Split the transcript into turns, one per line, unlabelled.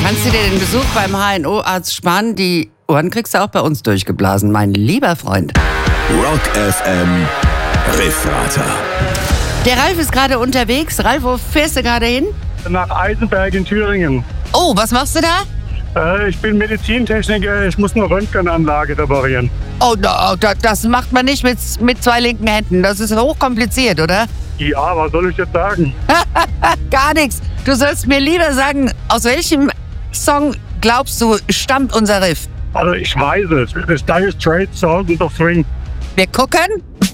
Kannst du dir den Besuch beim HNO-Arzt sparen? Die Ohren kriegst du auch bei uns durchgeblasen, mein lieber Freund.
Rock FM Riffrater.
Der Ralf ist gerade unterwegs. Ralf, wo fährst du gerade hin?
Nach Eisenberg in Thüringen.
Oh, was machst du da?
Ich bin Medizintechniker, ich muss eine Röntgenanlage reparieren.
Oh, das macht man nicht mit zwei linken Händen. Das ist hochkompliziert, oder?
Ja, was soll ich jetzt sagen?
Gar nichts. Du sollst mir lieber sagen, aus welchem Song glaubst du, stammt unser Riff?
Also ich weiß es. Das ist Dire Straits, Salt and the Swing.
Wir gucken.